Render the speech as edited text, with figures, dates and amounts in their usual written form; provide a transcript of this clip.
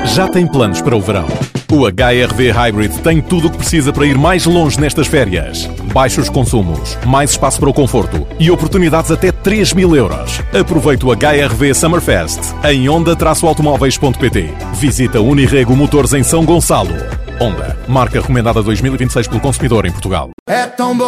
já tem planos para o verão. O HR-V Hybrid tem tudo o que precisa para ir mais longe nestas férias. Baixos consumos, mais espaço para o conforto e oportunidades até 3.000 euros. Aproveite o HR-V Summerfest em onda-automóveis.pt. Visita Unirrego Motores em São Gonçalo. Honda, marca recomendada 2026 pelo consumidor em Portugal. É tão bom